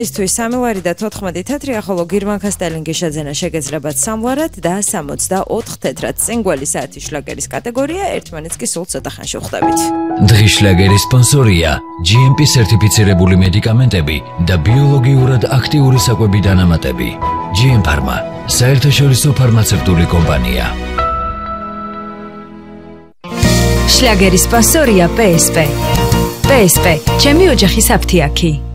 ისთვის 3 ვარი და 14 თეთრი, ახალო გირვანქა სტელინგის შეძენა შეგეძლებათ 3 ვარად და 64 თეთრად. წინგველი საათი შლაგერის კატეგორია, ერთმანეთს კი სულ ცოტა ხანში ვხვდებით. დღის შლაგერის სპონსორია GMP სერტიფიცირებული მედიკამენტები და ბიოლოგიურად აქტიური საკვები დანამატები. GM Pharma, საერთაშორისო ფარმაცევტული კომპანია. შლაგერის სპონსორია PSP. PSP, ჩემი ოჯახის აფთიაქი.